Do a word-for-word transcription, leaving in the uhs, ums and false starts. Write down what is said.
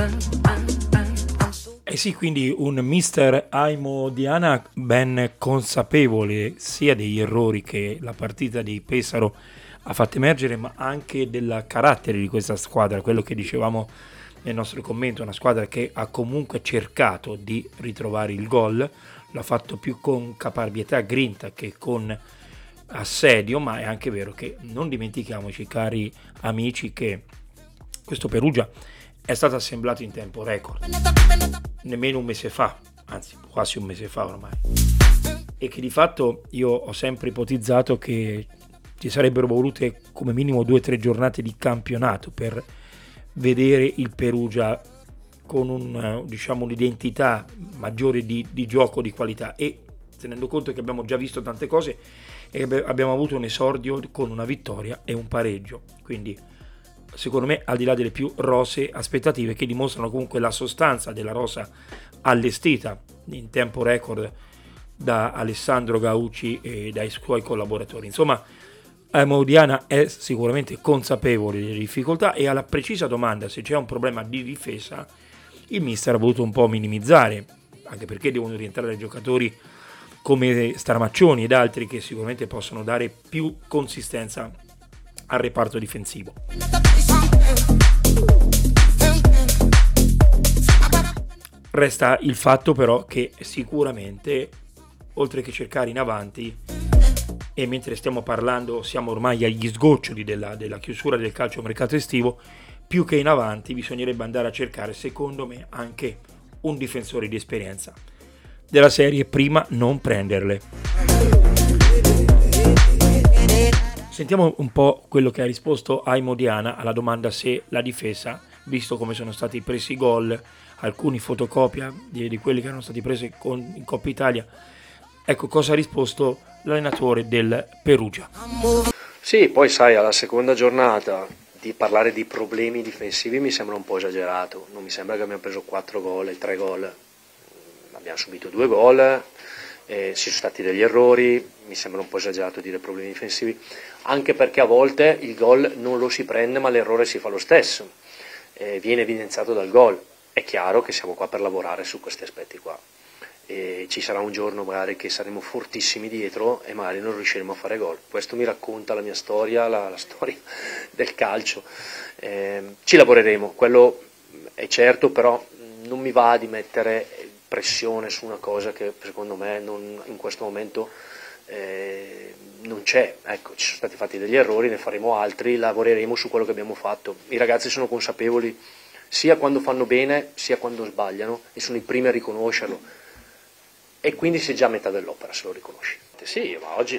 Eh sì, quindi un mister Aimo Diana ben consapevole sia degli errori che la partita di Pesaro ha fatto emergere, ma anche del carattere di questa squadra, quello che dicevamo nel nostro commento, una squadra che ha comunque cercato di ritrovare il gol, l'ha fatto più con caparbietà, grinta che con assedio, ma è anche vero che non dimentichiamoci, cari amici, che questo Perugia è stato assemblato in tempo record, nemmeno un mese fa, anzi quasi un mese fa ormai, e che di fatto io ho sempre ipotizzato che ci sarebbero volute come minimo due o tre giornate di campionato per vedere il Perugia con un, diciamo, un'identità maggiore di, di gioco, di qualità, e tenendo conto che abbiamo già visto tante cose e abbiamo avuto un esordio con una vittoria e un pareggio, quindi secondo me al di là delle più rosee aspettative, che dimostrano comunque la sostanza della rosa allestita in tempo record da Alessandro Gauci e dai suoi collaboratori. Insomma, Aimo Diana è sicuramente consapevole delle difficoltà, e alla precisa domanda se c'è un problema di difesa il mister ha voluto un po' minimizzare, anche perché devono rientrare giocatori come Starmaccioni ed altri che sicuramente possono dare più consistenza al reparto difensivo. Resta il fatto però che sicuramente, oltre che cercare in avanti, e mentre stiamo parlando siamo ormai agli sgoccioli della, della chiusura del calciomercato estivo, più che in avanti bisognerebbe andare a cercare, secondo me, anche un difensore di esperienza della serie, prima non prenderle. Sentiamo un po' quello che ha risposto Aimo Diana alla domanda se la difesa, visto come sono stati presi i gol, alcuni fotocopia di, di quelli che erano stati presi con, in Coppa Italia, ecco cosa ha risposto l'allenatore del Perugia. Sì, poi sai, alla seconda giornata di parlare di problemi difensivi mi sembra un po' esagerato. Non mi sembra che abbiamo preso quattro gol e tre gol, abbiamo subito due gol, eh, ci sono stati degli errori, mi sembra un po' esagerato dire problemi difensivi, anche perché a volte il gol non lo si prende ma l'errore si fa lo stesso, eh, viene evidenziato dal gol. È chiaro che siamo qua per lavorare su questi aspetti qua. E ci sarà un giorno magari che saremo fortissimi dietro e magari non riusciremo a fare gol. Questo mi racconta la mia storia, la, la storia del calcio. Eh, ci lavoreremo, quello è certo, però non mi va di mettere pressione su una cosa che secondo me non, in questo momento eh, non c'è. Ecco, ci sono stati fatti degli errori, ne faremo altri, lavoreremo su quello che abbiamo fatto. I ragazzi sono consapevoli sia quando fanno bene sia quando sbagliano e sono i primi a riconoscerlo. E quindi sei già a metà dell'opera se lo riconosci. Sì, ma oggi